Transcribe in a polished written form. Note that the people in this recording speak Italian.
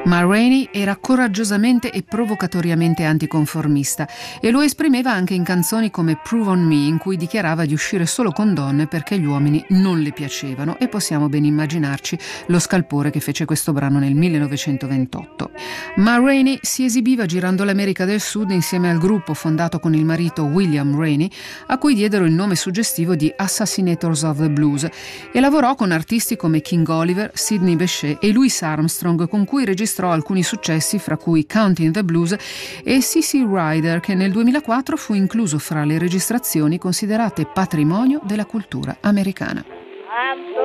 Ma Rainey era coraggiosamente e provocatoriamente anticonformista e lo esprimeva anche in canzoni come Prove on Me, in cui dichiarava di uscire solo con donne perché gli uomini non le piacevano, e possiamo ben immaginarci lo scalpore che fece questo brano nel 1928. Ma Rainey si esibiva girando l'America del Sud insieme al gruppo fondato con il marito William Rainey, a cui diedero il nome suggestivo di Assassinators of the Blues, e lavorò con artisti come King Oliver, Sidney Bechet e Louis Armstrong, con cui registrò alcuni successi, fra cui Counting the Blues e CC Rider, che nel 2004 fu incluso fra le registrazioni considerate patrimonio della cultura americana.